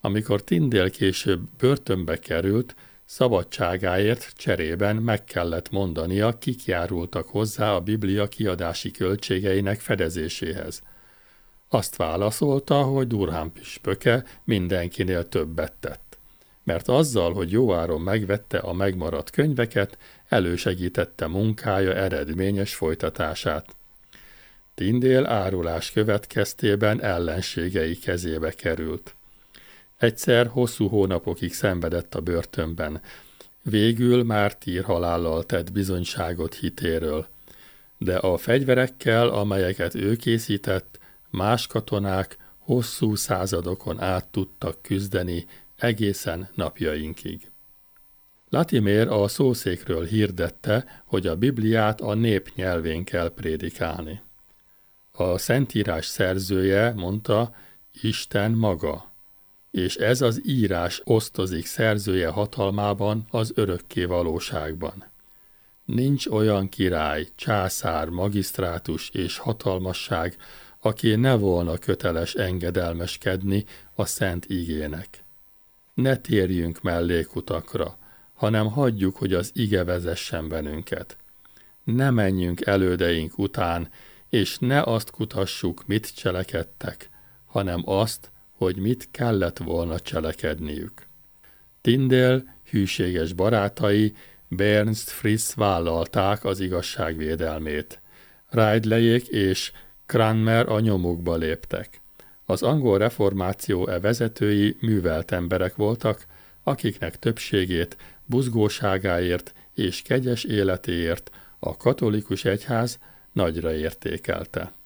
Amikor Tyndale később börtönbe került, szabadságáért cserében meg kellett mondania, kik járultak hozzá a Biblia kiadási költségeinek fedezéséhez. Azt válaszolta, hogy Durham püspöke mindenkinél többet tett, mert azzal, hogy jóáron megvette a megmaradt könyveket, elősegítette munkája eredményes folytatását. Tyndale árulás következtében ellenségei kezébe került. Egyszer hosszú hónapokig szenvedett a börtönben. Végül mártír halállal tett bizonyságot hitéről. De a fegyverekkel, amelyeket ő készített, más katonák hosszú századokon át tudtak küzdeni egészen napjainkig. Latimer a szószékről hirdette, hogy a Bibliát a nép nyelvén kell prédikálni. A Szentírás szerzője mondta, Isten maga, és ez az írás osztozik szerzője hatalmában az örökké valóságban. Nincs olyan király, császár, magisztrátus és hatalmasság, aki ne volna köteles engedelmeskedni a szent igének. Ne térjünk mellékutakra, hanem hagyjuk, hogy az ige vezessen bennünket. Ne menjünk elődeink után, és ne azt kutassuk, mit cselekedtek, hanem azt, hogy mit kellett volna cselekedniük. Tyndale hűséges barátai Ernst Fritz vállalták az igazság védelmét. Ridleyék és Cranmer a nyomukba léptek. Az angol reformáció vezetői művelt emberek voltak, akiknek többségét buzgóságáért és kegyes életéért a katolikus egyház nagyra értékelte.